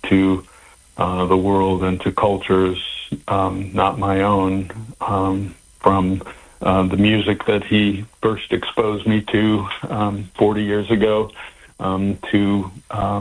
to the world and to cultures not my own, from the music that he first exposed me to 40 years ago, to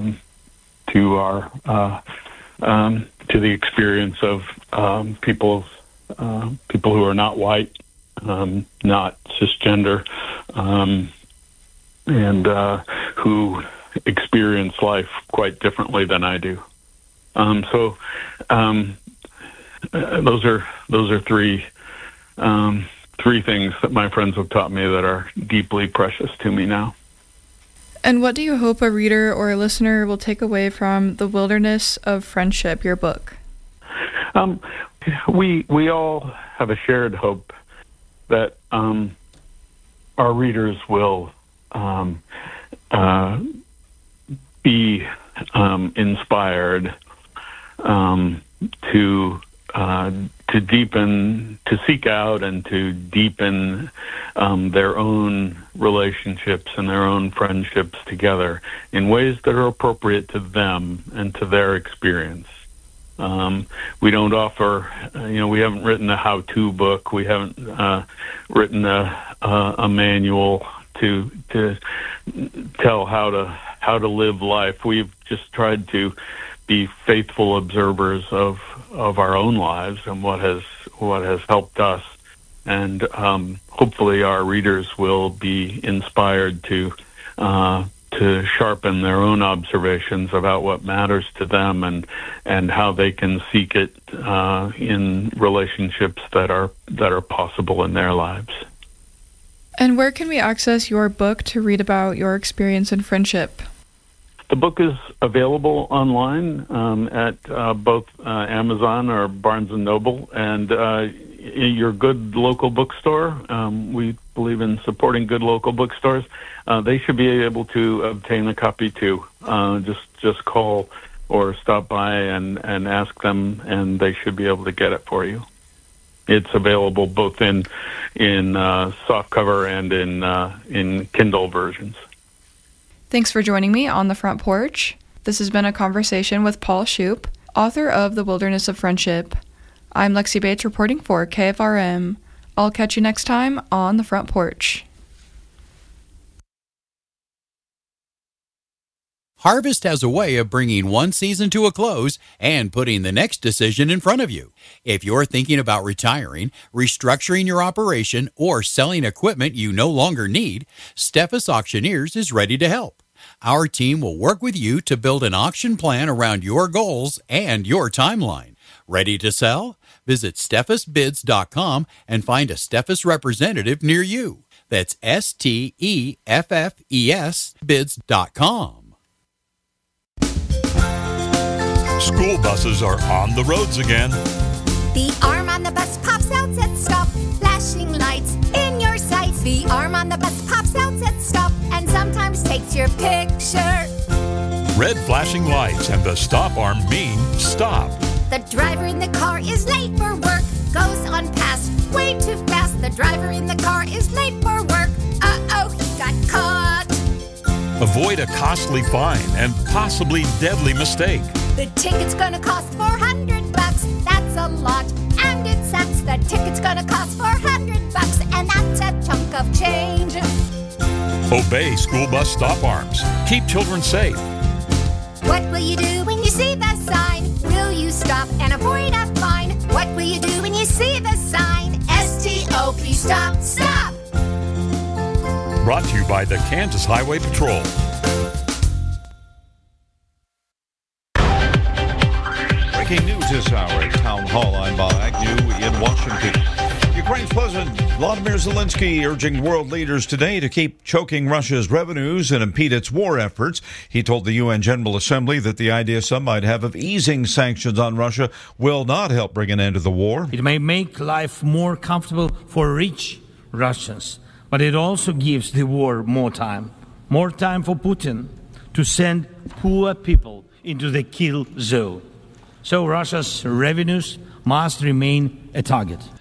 the experience of people who are not white, not cisgender, and who experience life quite differently than I do. Those are three things that my friends have taught me that are deeply precious to me now. And what do you hope a reader or a listener will take away from The Wilderness of Friendship, your book? We all have a shared hope that our readers will be inspired to deepen, to seek out and to deepen their own relationships and their own friendships together in ways that are appropriate to them and to their experience. We don't offer, we haven't written a how-to book. We haven't written a manual to tell how to live life. We've just tried to be faithful observers of our own lives and what has helped us, and hopefully our readers will be inspired to sharpen their own observations about what matters to them and how they can seek it in relationships that are possible in their lives. And where can we access your book to read about your experience in friendship? The book is available online at both Amazon or Barnes & Noble and your good local bookstore. We believe in supporting good local bookstores. They should be able to obtain a copy too. Just call or stop by and ask them, and they should be able to get it for you. It's available both in softcover and in Kindle versions. Thanks for joining me on The Front Porch. This has been a conversation with Paul Shoup, author of The Wilderness of Friendship. I'm Lexi Bates reporting for KFRM. I'll catch you next time on The Front Porch. Harvest has a way of bringing one season to a close and putting the next decision in front of you. If you're thinking about retiring, restructuring your operation, or selling equipment you no longer need, Steffes Auctioneers is ready to help. Our team will work with you to build an auction plan around your goals and your timeline. Ready to sell? Visit SteffesBids.com and find a Steffes representative near you. That's STEFFES bids.com. School buses are on the roads again. The arm on the bus pops out, says stop. Flashing lights in your sights. The arm on the bus pops out, says stop, and sometimes takes your picture. Red flashing lights and the stop arm mean stop. The driver in the car is late for work. Goes on past way too fast. The driver in the car is late for work. Uh-oh, he got caught. Avoid a costly fine and possibly deadly mistake. The ticket's gonna cost $400. That's a lot, and it sucks. The ticket's gonna cost $400, and that's a chunk of change. Obey school bus stop arms. Keep children safe. What will you do when you see the sign? Will you stop and avoid a fine? What will you do when you see the sign? S-T-O-P, stop, stop! Brought to you by the Kansas Highway Patrol. Breaking news this hour at Town Hall. I'm Bob Agnew in Washington. Ukraine's President Vladimir Zelensky urging world leaders today to keep choking Russia's revenues and impede its war efforts. He told the UN General Assembly that the idea some might have of easing sanctions on Russia will not help bring an end to the war. It may make life more comfortable for rich Russians, but it also gives the war more time for Putin to send poor people into the kill zone. So Russia's revenues must remain a target.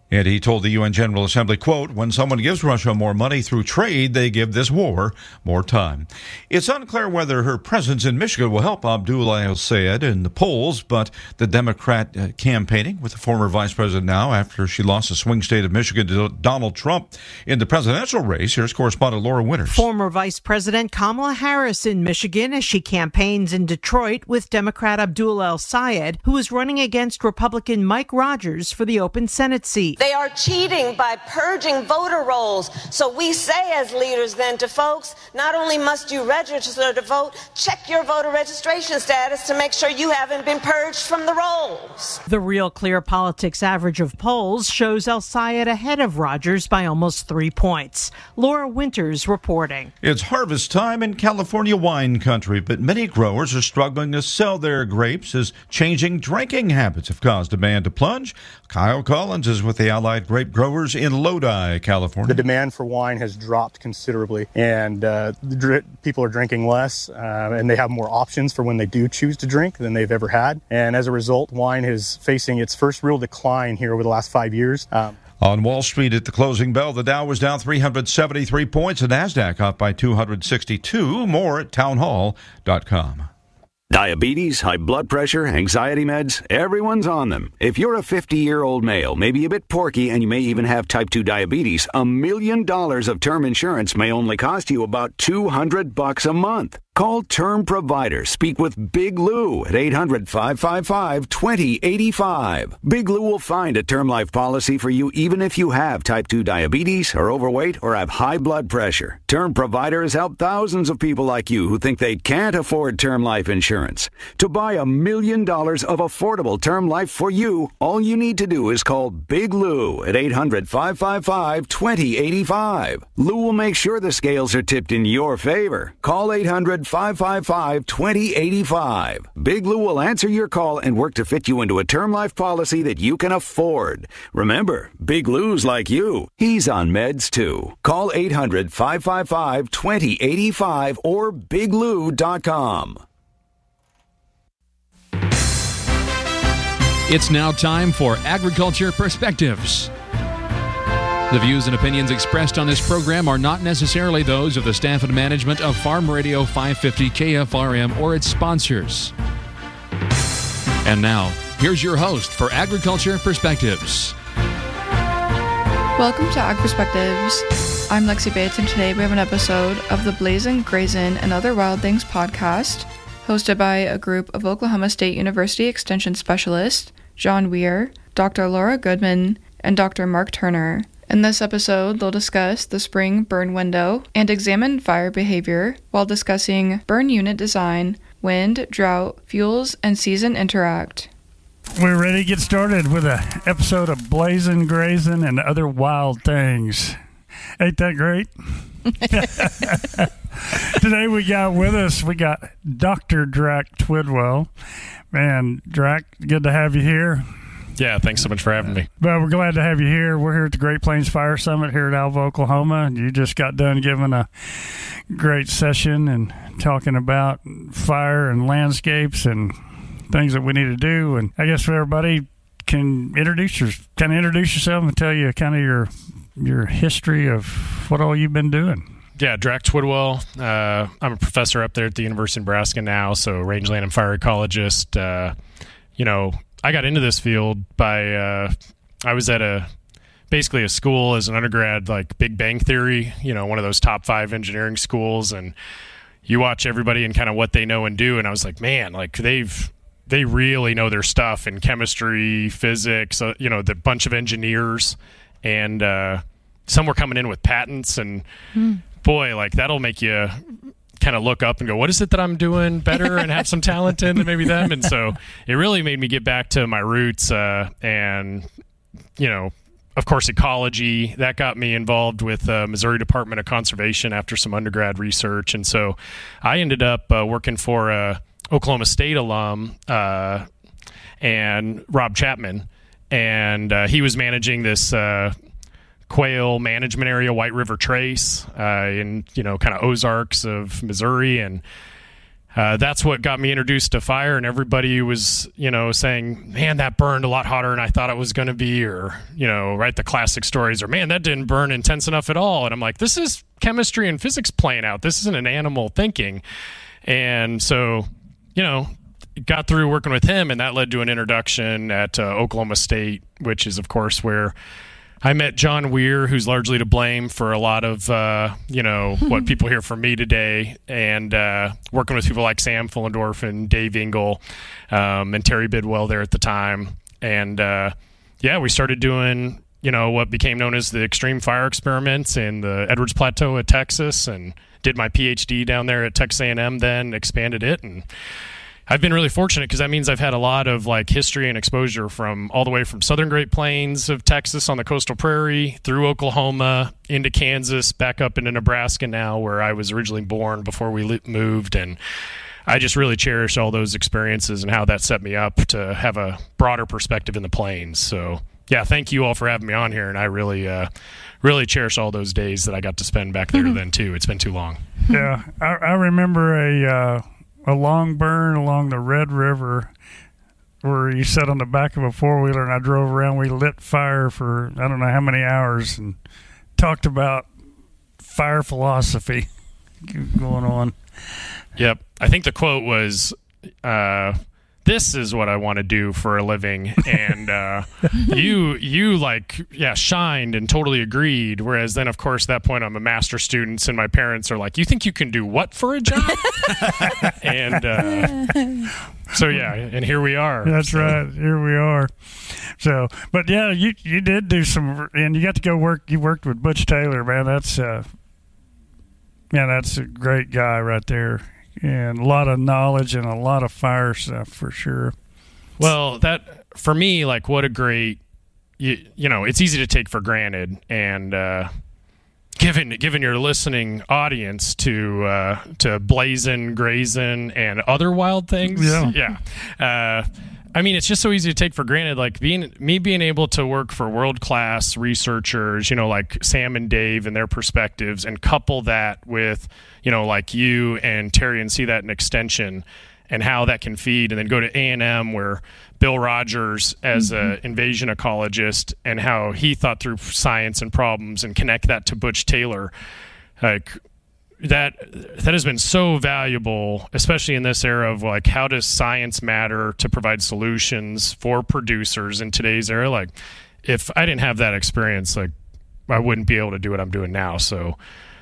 And he told the UN General Assembly, quote, when someone gives Russia more money through trade, they give this war more time. It's unclear whether her presence in Michigan will help Abdullah el-Sayed in the polls, but the Democrat campaigning with the former vice president now after she lost the swing state of Michigan to Donald Trump in the presidential race. Here's correspondent Laura Winters. Former Vice President Kamala Harris in Michigan as she campaigns in Detroit with Democrat Abdullah el-Sayed, who is running against Republican Mike Rogers for the open Senate seat. They are cheating by purging voter rolls. So we say as leaders then to folks, not only must you register to vote, check your voter registration status to make sure you haven't been purged from the rolls. The Real Clear Politics average of polls shows el-Sayed ahead of Rogers by almost 3 points. Laura Winters reporting. It's harvest time in California wine country, but many growers are struggling to sell their grapes as changing drinking habits have caused demand to plunge. Kyle Collins is with the Allied Grape Growers in Lodi, California. The demand for wine has dropped considerably, and people are drinking less, and they have more options for when they do choose to drink than they've ever had. And as a result, wine is facing its first real decline here over the last 5 years. On Wall Street at the closing bell, the Dow was down 373 points, the NASDAQ up by 262. More at townhall.com. Diabetes, high blood pressure, anxiety meds, everyone's on them. If you're a 50-year-old male, maybe a bit porky, and you may even have type 2 diabetes, $1 million of term insurance may only cost you about $200 a month. Call Term Provider. Speak with Big Lou at 800-555-2085. Big Lou will find a term life policy for you even if you have type 2 diabetes, are overweight, or have high blood pressure. Term Provider has helped thousands of people like you who think they can't afford term life insurance. To buy $1 million of affordable term life for you, all you need to do is call Big Lou at 800-555-2085. Lou will make sure the scales are tipped in your favor. Call 800-555-2085. Big Lou will answer your call and work to fit you into a term life policy that you can afford. Remember, Big Lou's like you. He's on meds too. Call 800-555-2085 or biglou.com. It's now time for Agriculture Perspectives. The views and opinions expressed on this program are not necessarily those of the staff and management of Farm Radio 550 KFRM or its sponsors. And now, here's your host for Agriculture Perspectives. Welcome to Ag Perspectives. I'm Lexi Bates, and today we have an episode of the Blazin', Grazin', and Other Wild Things podcast, hosted by a group of Oklahoma State University Extension specialists, John Weir, Dr. Laura Goodman, and Dr. Mark Turner. In this episode, they'll discuss the spring burn window and examine fire behavior while discussing burn unit design, wind, drought, fuels, and season interact. We're ready to get started with an episode of Blazin', Grazin', and Other Wild Things. Ain't that great? Today we got Dr. Drac Twidwell. Man, Drac, good to have you here. Yeah, thanks so much for having me. Well, we're glad to have you here. We're here at the Great Plains Fire Summit here at Alva, Oklahoma. You just got done giving a great session and talking about fire and landscapes and things that we need to do. And I guess everybody can introduce yourself and tell you kind of your history of what all you've been doing. Yeah, Drac Twidwell. I'm a professor up there at the University of Nebraska now, so rangeland and fire ecologist. I got into this field by I was at basically a school as an undergrad, like Big Bang Theory, one of those top 5 engineering schools, and you watch everybody and kind of what they know and do, and I was like, man, like they really know their stuff in chemistry, physics, the bunch of engineers, and some were coming in with patents, and boy, like that'll make you kind of look up and go, what is it that I'm doing better and have some talent in than maybe them? And so it really made me get back to my roots, and of course ecology. That got me involved with Missouri Department of Conservation after some undergrad research, and so I ended up working for a Oklahoma State alum and Rob Chapman, and he was managing this quail management area, White River Trace, in kind of Ozarks of Missouri, and that's what got me introduced to fire, and everybody was, saying, man, that burned a lot hotter than I thought it was going to be, or, the classic stories, or man, that didn't burn intense enough at all. And I'm like, this is chemistry and physics playing out. This isn't an animal thinking. And so, got through working with him, and that led to an introduction at Oklahoma State, which is, of course, where I met John Weir, who's largely to blame for a lot of, what people hear from me today, and working with people like Sam Fullendorf and Dave Engel and Terry Bidwell there at the time. And, we started doing, what became known as the extreme fire experiments in the Edwards Plateau of Texas, and did my PhD down there at Texas A&M, then expanded it. And I've been really fortunate because that means I've had a lot of history and exposure from all the way from southern Great Plains of Texas on the coastal prairie through Oklahoma into Kansas, back up into Nebraska now, where I was originally born before we moved. And I just really cherish all those experiences and how that set me up to have a broader perspective in the plains. So yeah, thank you all for having me on here. And I really cherish all those days that I got to spend back there then too. It's been too long. Yeah. I remember a long burn along the Red River where you sat on the back of a four-wheeler and I drove around. We lit fire for I don't know how many hours and talked about fire philosophy going on. Yep. I think the quote was, this is what I want to do for a living. And you shined and totally agreed. Whereas then, of course, at that point, I'm a master's student, and my parents are like, you think you can do what for a job? And and here we are. That's right. Here we are. So, but yeah, you did do some, and you got to go work. You worked with Butch Taylor, man. That's a great guy right there. And a lot of knowledge and a lot of fire stuff for sure. Well, that for me, what a great, it's easy to take for granted. And given your listening audience to Blazin', Grazin', and other wild things, it's just so easy to take for granted. Being able to work for world-class researchers, like Sam and Dave and their perspectives, and couple that with, like you and Terry, and see that in extension and how that can feed, and then go to A&M where Bill Rogers as an invasion ecologist and how he thought through science and problems, and connect that to Butch Taylor. That has been so valuable, especially in this era of how does science matter to provide solutions for producers in today's era. If I didn't have that experience, I wouldn't be able to do what I'm doing now. So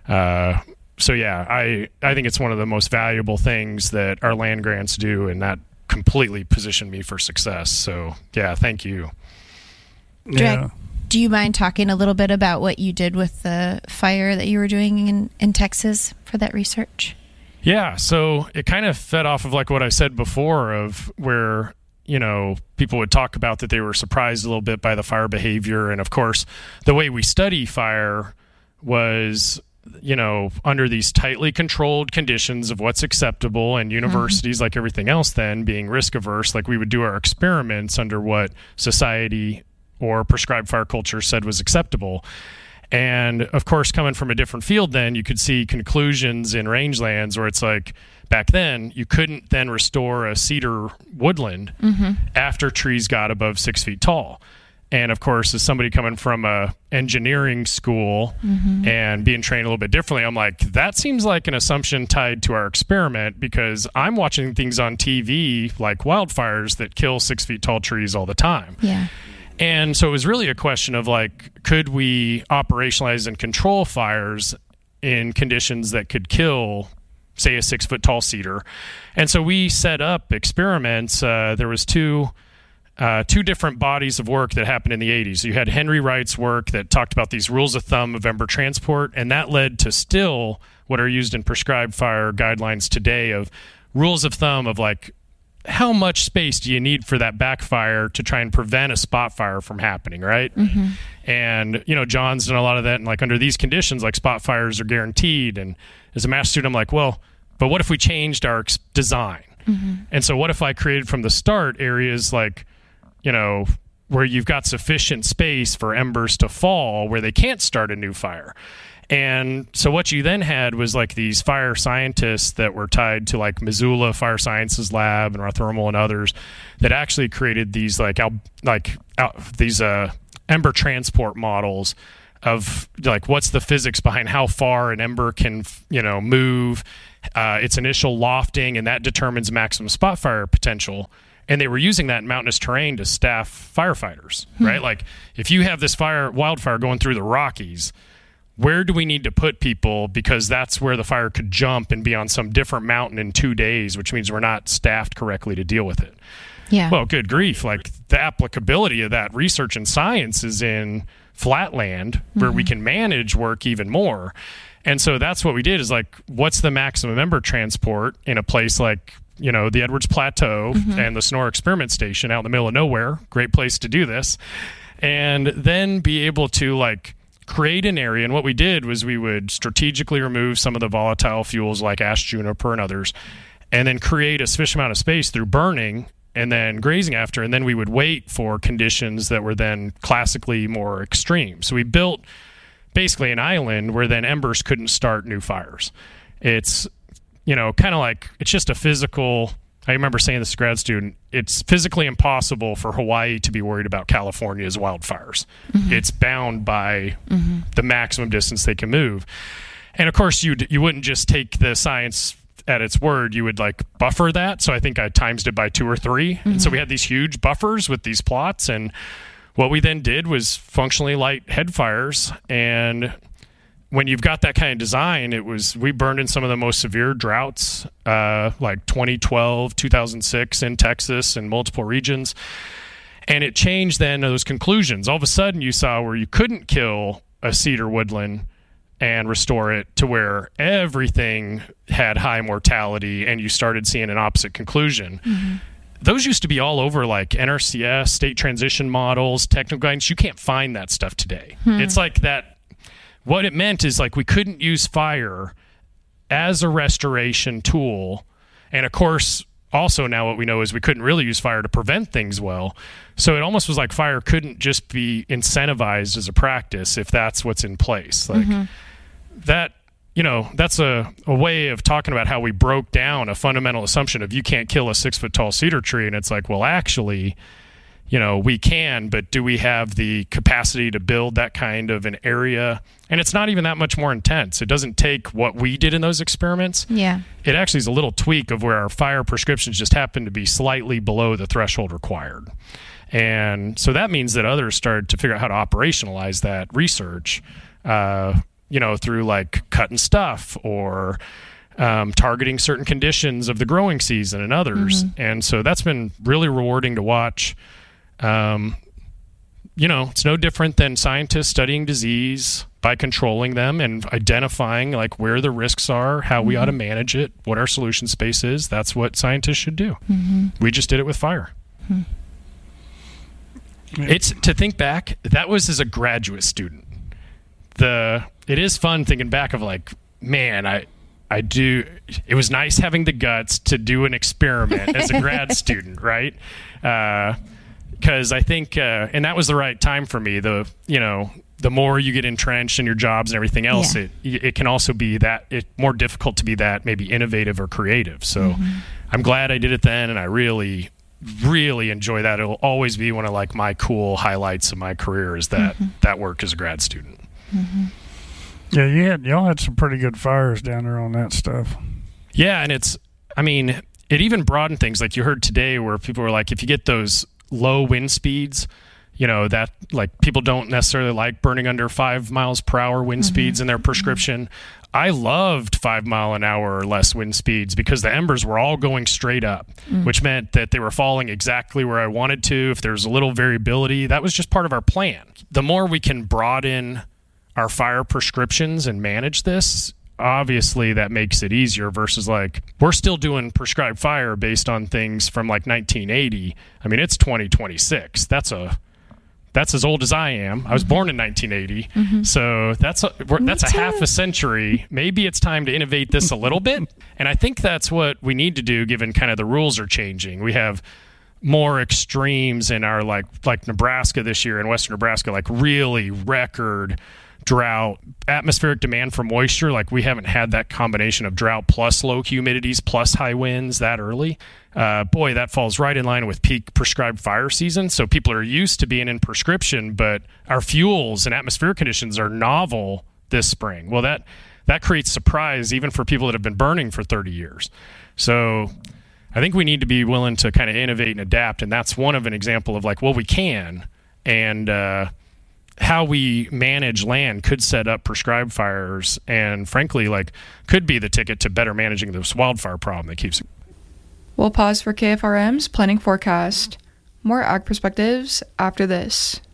I think it's one of the most valuable things that our land grants do, and that completely positioned me for success. So yeah, thank you. Yeah. Do you mind talking a little bit about what you did with the fire that you were doing in Texas for that research? Yeah, so it kind of fed off of what I said before, of where, people would talk about that they were surprised a little bit by the fire behavior. And of course, the way we study fire was, under these tightly controlled conditions of what's acceptable, and universities, like everything else then, being risk averse, we would do our experiments under what society or prescribed fire culture said was acceptable. And of course, coming from a different field, then you could see conclusions in rangelands where it's back then you couldn't then restore a cedar woodland after trees got above 6 feet tall. And of course, as somebody coming from a engineering school and being trained a little bit differently, I'm like, that seems like an assumption tied to our experiment, because I'm watching things on TV like wildfires that kill 6 feet tall trees all the time. Yeah. And so it was really a question of could we operationalize and control fires in conditions that could kill, say, a 6 foot tall cedar? And so we set up experiments. There was two different bodies of work that happened in the 80s. You had Henry Wright's work that talked about these rules of thumb of ember transport, and that led to still what are used in prescribed fire guidelines today of rules of thumb of how much space do you need for that backfire to try and prevent a spot fire from happening, right? And, John's done a lot of that, and under these conditions, spot fires are guaranteed. And as a master student, I'm like, well, but what if we changed our design? And so what if I created from the start areas where you've got sufficient space for embers to fall where they can't start a new fire? And so what you then had was like these fire scientists that were tied to like Missoula Fire Sciences Lab and Rothermal and others that actually created these these ember transport models of like what's the physics behind how far an ember can move, its initial lofting, and that determines maximum spot fire potential. And they were using that in mountainous terrain to staff firefighters, right? Like if you have this wildfire going through the Rockies, where do we need to put people? Because that's where the fire could jump and be on some different mountain in 2 days, which means we're not staffed correctly to deal with it. Yeah. Well, good grief. Like the applicability of that research and science is in flatland where we can manage work even more. And so that's what we did is like, what's the maximum ember transport in a place like, the Edwards Plateau and the Sonora Experiment Station out in the middle of nowhere? Great place to do this. And then be able to like create an area. And what we did was we would strategically remove some of the volatile fuels like ash, juniper, and others, and then create a sufficient amount of space through burning and then grazing after. And then we would wait for conditions that were then classically more extreme. So we built basically an island where then embers couldn't start new fires. It's, kind of like, it's just a physical, I remember saying this to a grad student, it's physically impossible for Hawaii to be worried about California's wildfires. It's bound by the maximum distance they can move. And of course, you wouldn't just take the science at its word, you would like buffer that. So I think I times it by 2 or 3. And so we had these huge buffers with these plots. And what we then did was functionally light head fires. And when you've got that kind of design, we burned in some of the most severe droughts, like 2012, 2006 in Texas and multiple regions. And it changed then those conclusions. All of a sudden you saw where you couldn't kill a cedar woodland and restore it to where everything had high mortality, and you started seeing an opposite conclusion. Those used to be all over like NRCS, state transition models, technical guidance. You can't find that stuff today. It's like that. What it meant is like we couldn't use fire as a restoration tool. And of course, also now what we know is we couldn't really use fire to prevent things well. So it almost was like fire couldn't just be incentivized as a practice if that's what's in place. Like that, that's a way of talking about how we broke down a fundamental assumption of you can't kill a 6-foot tall cedar tree. And it's like, well, actually, we can, but do we have the capacity to build that kind of an area? And it's not even that much more intense. It doesn't take what we did in those experiments. Yeah. It actually is a little tweak of where our fire prescriptions just happen to be slightly below the threshold required. And so that means that others started to figure out how to operationalize that research, through like cutting stuff or targeting certain conditions of the growing season and others. And so that's been really rewarding to watch. It's no different than scientists studying disease by controlling them and identifying like where the risks are, how we ought to manage it, what our solution space is. That's what scientists should do. We just did it with fire. It's to think back, that was as a graduate student. It is fun thinking back of like, man, it was nice having the guts to do an experiment as a grad student, right? Because I think, and that was the right time for me. The more you get entrenched in your jobs and everything else, it can also be more difficult to be that maybe innovative or creative. So I'm glad I did it then, and I really, really enjoy that. It'll always be one of like my cool highlights of my career is that work as a grad student. Yeah, y'all had some pretty good fires down there on that stuff. Yeah, and it even broadened things. Like you heard today where people were like, if you get those low wind speeds, that like people don't necessarily like burning under 5 miles per hour wind speeds in their prescription. I loved 5 mile an hour or less wind speeds because the embers were all going straight up, which meant that they were falling exactly where I wanted to. If there's a little variability, that was just part of our plan. The more we can broaden our fire prescriptions and manage this, obviously that makes it easier versus like we're still doing prescribed fire based on things from like 1980. I mean, it's 2026. That's as old as I am. I was born in 1980. So that's a half a century. Maybe it's time to innovate this a little bit. And I think that's what we need to do given kind of the rules are changing. We have more extremes in our like Nebraska this year in western Nebraska, like really record drought, atmospheric demand for moisture. Like, we haven't had that combination of drought plus low humidities plus high winds that early. Boy, that falls right in line with peak prescribed fire season. So people are used to being in prescription, but our fuels and atmospheric conditions are novel this spring. Well, that creates surprise even for people that have been burning for 30 years. So I think we need to be willing to kind of innovate and adapt, and that's one of an example of like, well, we can, and how we manage land could set up prescribed fires, and frankly, like, could be the ticket to better managing this wildfire problem that keeps. We'll pause for KFRM's planning forecast. More ag perspectives after this.